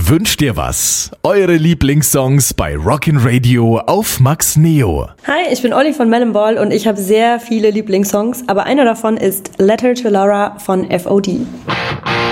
Wünsch dir was? Eure Lieblingssongs bei Rockin' Radio auf Max Neo. Hi, ich bin Olli von Melon Ball und ich habe sehr viele Lieblingssongs, aber einer davon ist Letter to Laura von FOD.